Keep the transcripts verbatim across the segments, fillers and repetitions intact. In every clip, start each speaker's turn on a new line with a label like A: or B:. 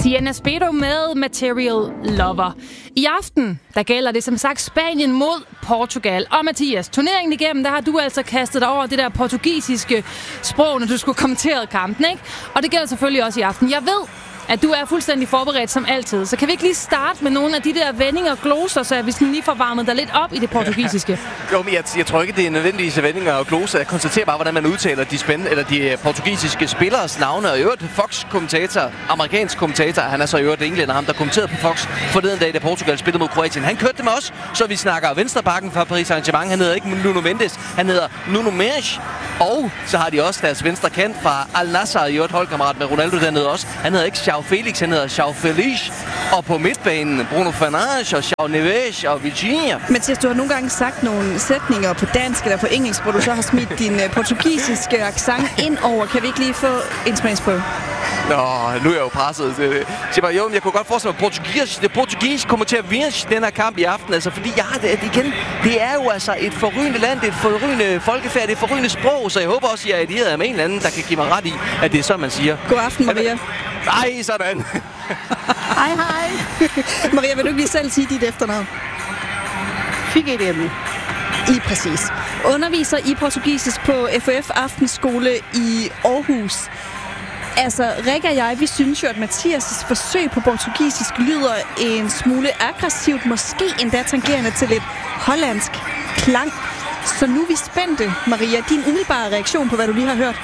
A: Sienna Spedo med Material Lover. I aften, der gælder det som sagt Spanien mod Portugal. Og Mathias, turneringen igennem, der har du altså kastet dig over det der portugisiske sprog, når du skulle kommentere kampen, ikke? Og det gælder selvfølgelig også i aften. Jeg ved, at du er fuldstændig forberedt som altid. Så kan vi ikke lige starte med nogle af de der vendinger og gloser, så vi lige får varmet dig lidt op i det portugisiske?
B: Jo, men jeg, jeg tror ikke, det er nødvendigvis vendinger og gloser. Jeg konstaterer bare, hvordan man udtaler de, spænd- eller de portugisiske spilleres navne. Og i øvrigt Fox-kommentator, amerikansk kommentator, han er så i øvrigt englænder, ham der kommenterede på Fox forleden dag, da Portugal spillede mod Kroatien. Han kørte det med os, så vi snakker venstrebacken fra Paris Saint-Germain. Han hedder ikke Nuno Mendes, han hedder Nuno Mendes. Og så har de også deres venstre kant fra Al Nassr, i øvrigt holdkammerat med Ronaldo dernede også. Han hedder ikke João Felix, han hedder João Felix. Og på midtbanen, Bruno Fernandes og João Neves og Vitinha.
C: Mathias, du har nogle gange sagt nogle sætninger på dansk eller på engelsk, hvor du så har smidt din uh, portugisiske accent ind over. Kan vi ikke lige få en smagsprøve?
B: Nå, nu er jeg jo presset. Så bare, jo, jeg kunne godt forestille mig, at portugis, det portugis kommer til at vinde den her kamp i aften. Altså, fordi jeg har det igen. Det er jo altså et forrygende land, det er et forrygende folkefærd, det er et forrygende sprog. Så jeg håber også, at jeg er allieret med en eller anden, der kan give mig ret i, at det er sådan, man siger.
C: God aften, Maria.
B: Nej, sådan.
C: Hej, hej. Maria, vil du ikke lige selv sige dit efternavn?
D: Figueiredo.
C: I præcis. Underviser i portugisisk på F F Aftenskole i Aarhus. Altså, Rikke og jeg, vi synes jo, at Mathias' forsøg på portugisisk lyder en smule aggressivt, måske endda tangerende til lidt hollandsk klang. Så nu er vi spændte. Maria, din umiddelbare reaktion på, hvad du lige har hørt?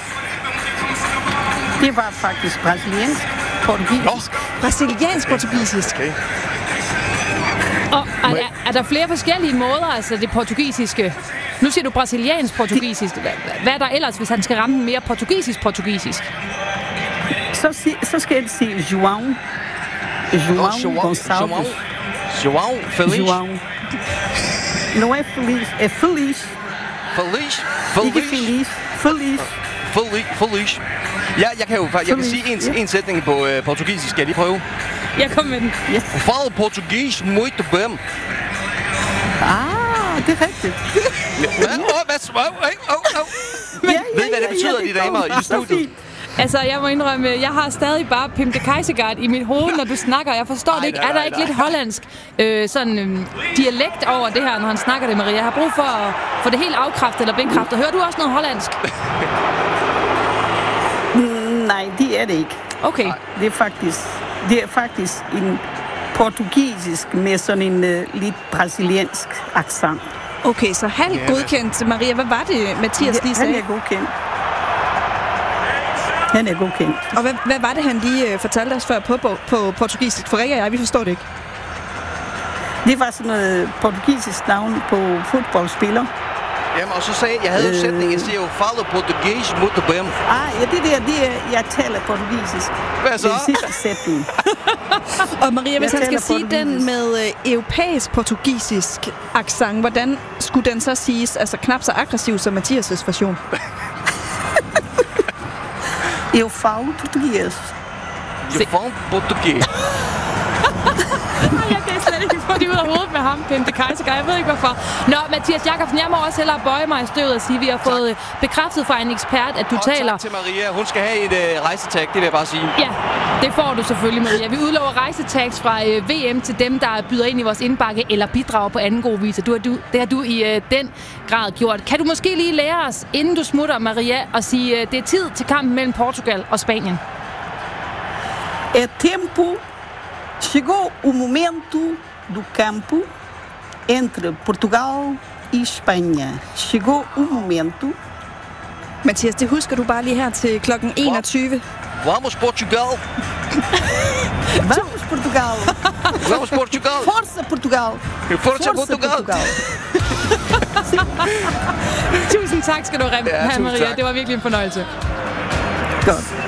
D: Det var faktisk brasiliansk portugisisk.
C: Brasiliansk portugisisk.
B: Okay.
A: Og er, er der flere forskellige måder, altså det portugisiske? Nu siger du brasiliansk portugisisk. Hvad, hvad er der ellers, hvis han skal ramme den mere portugisisk-portugisisk?
D: Så, så skal jeg sige João. João
B: oh,
D: Gonçalves.
B: João Felix.
D: João. Não é feliz, é feliz.
B: Feliz.
D: Ikke feliz. Feliz.
B: Feliz. Feliz. Ja, jeg kan jo jeg kan sige en, en sætning på uh, portugisisk. Skal jeg lige prøve?
A: Jeg kom med den.
D: Yes.
B: Fala portugis muito bem.
D: Ah, det er rigtigt.
B: Hvad? Hvad? Ved I, hvad det betyder, de damer i studiet?
A: Altså, jeg må indrømme, jeg har stadig bare Pim de Kejsegard i mit hoved, når du snakker. Jeg forstår det ikke. Er der ikke lidt hollandsk øh, sådan øh, dialekt over det her, når han snakker det, Maria? Jeg har brug for at få det helt afkræftet eller bekræftet. Hører du også noget hollandsk?
D: Nej, det er det ikke.
A: Okay.
D: Det er faktisk, det er faktisk en portugisisk med sådan en uh, lidt brasiliansk accent.
C: Okay, så halvt yeah. godkendt. Maria, hvad var det, Mathias lige sagde?
D: Han er godkendt. Han er godkendt.
C: Og hvad, hvad var det, han lige uh, fortalte os før på, på, på portugisisk? For Rikke og jeg, vi forstår det ikke.
D: Det var sådan noget portugisisk navn på fodboldspiller.
B: Jamen, og så sagde jeg, jeg havde jo øh... sætning, jeg siger jo, fala portugis muito bem.
D: Ah, ja, det der, det er, jeg taler portugisisk.
B: Hvad så?
D: Det er sidste sætning.
C: Og Maria, hvis
D: jeg
C: han skal sige den med øh, europæisk portugisisk accent, hvordan skulle den så siges? Altså knap så aggressiv som Mathias' version.
D: Eu falo português.
B: Eu falo português.
A: Jeg kan slet ikke få det ud af hovedet med ham, Pim de Kejsegard. Jeg ved ikke hvorfor. Nå, Mathias Jakobsen, jeg må også hellere bøje mig i støvet og sige, at vi har fået tak. bekræftet fra en ekspert, at du
B: og
A: taler...
B: tak til Maria. Hun skal have et uh, rejsetag, det vil jeg bare sige.
A: Ja, det får du selvfølgelig, Maria. Vi udlover rejsetags fra uh, V M til dem, der byder ind i vores indbakke eller bidrager på anden god vis. Du, du, det har du i uh, den grad gjort. Kan du måske lige lære os, inden du smutter, Maria, og sige, uh, det er tid til kampen mellem Portugal og Spanien?
D: É tempo... Chegou o momento do campo entre Portugal e Espanha. Chegou o momento.
C: Mathias, det husker du bare lige her til klokken enogtyve.
B: Vamos Portugal.
D: Vamos Portugal.
B: Vamos Portugal.
D: Força Portugal.
B: Força Portugal. Portugal.
A: Tusind tak skal du have, ja, Maria. Tak. Det var virkelig en fornøjelse.
D: Godt.